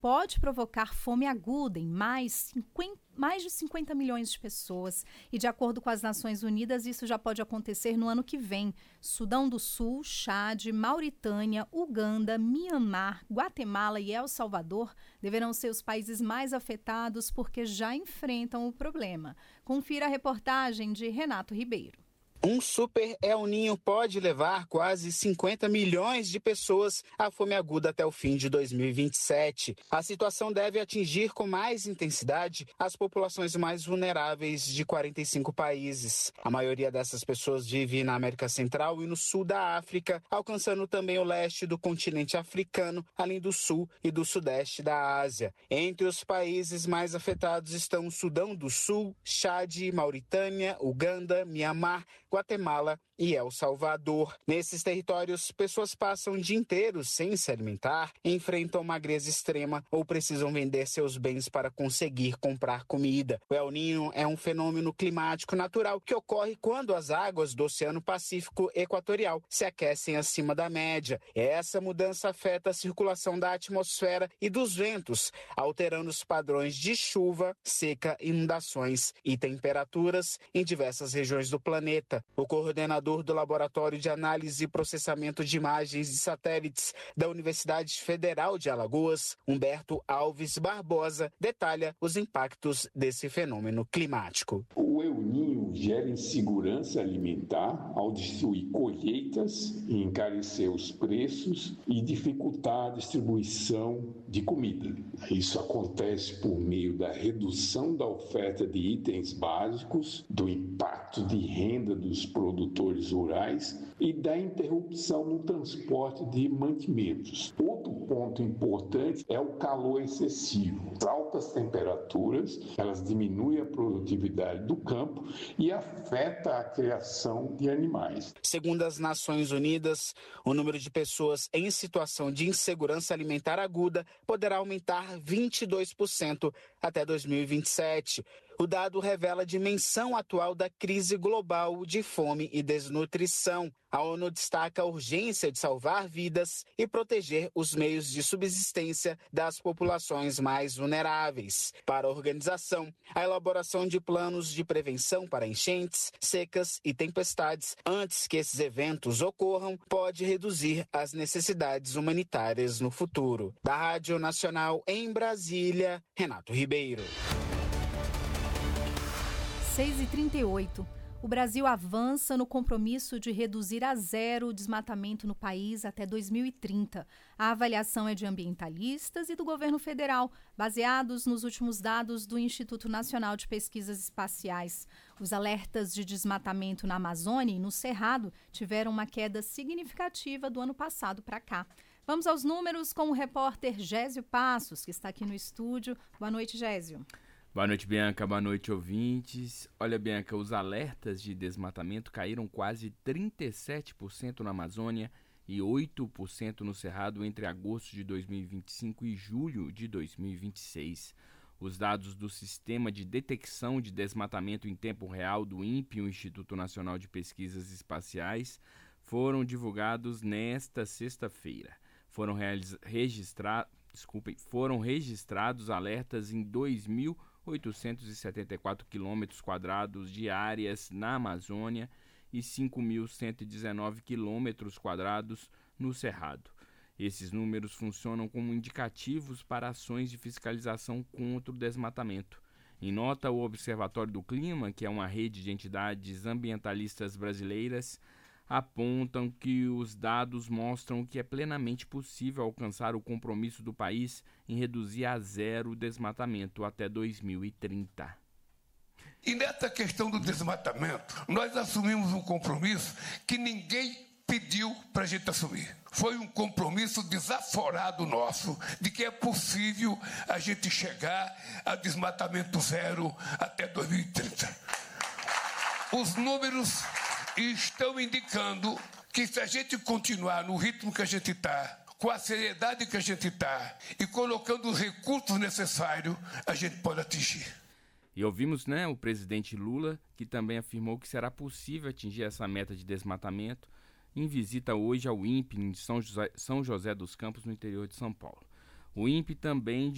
pode provocar fome aguda em mais de 50 milhões de pessoas. E, de acordo com as Nações Unidas, isso já pode acontecer no ano que vem. Sudão do Sul, Chad, Mauritânia, Uganda, Mianmar, Guatemala e El Salvador deverão ser os países mais afetados porque já enfrentam o problema. Confira a reportagem de Renato Ribeiro. Um super El Niño pode levar quase 50 milhões de pessoas à fome aguda até o fim de 2027. A situação deve atingir com mais intensidade as populações mais vulneráveis de 45 países. A maioria dessas pessoas vive na América Central e no sul da África, alcançando também o leste do continente africano, além do sul e do sudeste da Ásia. Entre os países mais afetados estão o Sudão do Sul, Chad, Mauritânia, Uganda, Mianmar, Guatemala e El Salvador. Nesses territórios, pessoas passam o dia inteiro sem se alimentar, enfrentam magreza extrema ou precisam vender seus bens para conseguir comprar comida. O El Niño é um fenômeno climático natural que ocorre quando as águas do Oceano Pacífico Equatorial se aquecem acima da média. Essa mudança afeta a circulação da atmosfera e dos ventos, alterando os padrões de chuva, seca, inundações e temperaturas em diversas regiões do planeta. O coordenador do Laboratório de Análise e Processamento de Imagens de Satélites da Universidade Federal de Alagoas, Humberto Alves Barbosa, detalha os impactos desse fenômeno climático. O El Niño gera insegurança alimentar ao destruir colheitas, encarecer os preços e dificultar a distribuição de comida. Isso acontece por meio da redução da oferta de itens básicos, do impacto de renda dos produtores rurais e da interrupção no transporte de mantimentos. Outro ponto importante é o calor excessivo. As altas temperaturas, elas diminuem a produtividade do campo e afeta a criação de animais. Segundo as Nações Unidas, o número de pessoas em situação de insegurança alimentar aguda poderá aumentar 22% até 2027. O dado revela a dimensão atual da crise global de fome e desnutrição. A ONU destaca a urgência de salvar vidas e proteger os meios de subsistência das populações mais vulneráveis. Para a organização, a elaboração de planos de prevenção para enchentes, secas e tempestades antes que esses eventos ocorram pode reduzir as necessidades humanitárias no futuro. Da Rádio Nacional em Brasília, Renato Ribeiro. 6h38. O Brasil avança no compromisso de reduzir a zero o desmatamento no país até 2030. A avaliação é de ambientalistas e do governo federal, baseados nos últimos dados do Instituto Nacional de Pesquisas Espaciais. Os alertas de desmatamento na Amazônia e no Cerrado tiveram uma queda significativa do ano passado para cá. Vamos aos números com o repórter Gésio Passos, que está aqui no estúdio. Boa noite, Gésio. Boa noite, Bianca. Boa noite, ouvintes. Olha, Bianca, os alertas de desmatamento caíram quase 37% na Amazônia e 8% no Cerrado entre agosto de 2025 e julho de 2026. Os dados do Sistema de Detecção de Desmatamento em Tempo Real do INPE, o Instituto Nacional de Pesquisas Espaciais, foram divulgados nesta sexta-feira. Foram registrados alertas em 2.874 quilômetros quadrados de áreas na Amazônia e 5.119 quilômetros quadrados no Cerrado. Esses números funcionam como indicativos para ações de fiscalização contra o desmatamento. Em nota, o Observatório do Clima, que é uma rede de entidades ambientalistas brasileiras, apontam que os dados mostram que é plenamente possível alcançar o compromisso do país em reduzir a zero o desmatamento até 2030. E nessa questão do desmatamento, nós assumimos um compromisso que ninguém pediu para a gente assumir. Foi um compromisso desaforado nosso de que é possível a gente chegar a desmatamento zero até 2030. Os números estão indicando que se a gente continuar no ritmo que a gente está, com a seriedade que a gente está e colocando os recursos necessários, a gente pode atingir. E ouvimos, o presidente Lula, que também afirmou que será possível atingir essa meta de desmatamento em visita hoje ao INPE em São José dos Campos, no interior de São Paulo. O INPE também